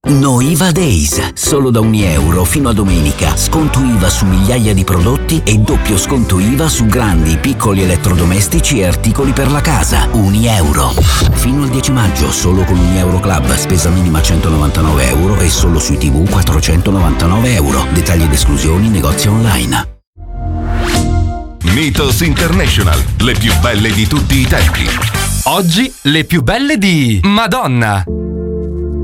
No IVA Days, solo da €1 fino a domenica. Sconto IVA su migliaia di prodotti e doppio sconto IVA su grandi, piccoli elettrodomestici e articoli per la casa. €1. Fino al 10 maggio, solo con €1 Club, spesa minima €199 e solo sui TV €499. Dettagli ed esclusioni, negozi online. Mythos International, le più belle di tutti i tempi. Oggi le più belle di Madonna.